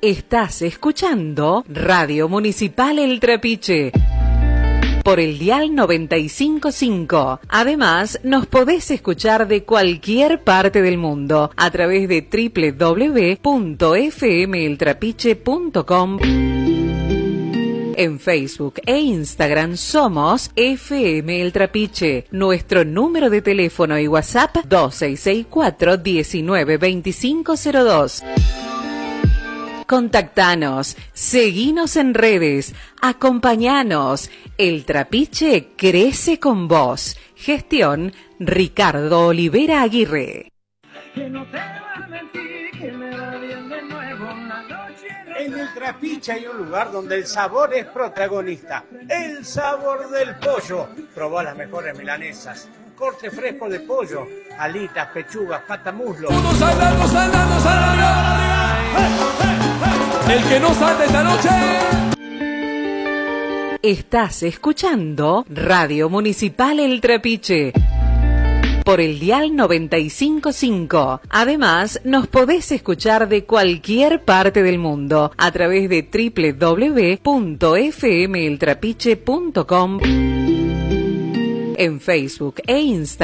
Estás escuchando Radio Municipal El Trapiche por el dial 95.5. Además, nos podés escuchar de cualquier parte del mundo a través de www.fmeltrapiche.com. En Facebook e Instagram somos FM El Trapiche. Nuestro número de teléfono y WhatsApp 2664 192502. Contactanos, seguinos en redes, acompañanos. El Trapiche crece con vos. Gestión Ricardo Olivera Aguirre. Que no te va a mentir, que me va bien de nuevo la noche. En el Trapiche hay un lugar donde el sabor es protagonista. El sabor del pollo. Probá las mejores milanesas. Corte fresco de pollo, alitas, pechugas, patamuslo. El que no salte esta noche. Estás escuchando Radio Municipal El Trapiche por el dial 95.5. Además, nos podés escuchar de cualquier parte del mundo a través de www.fmeltrapiche.com. En Facebook e Instagram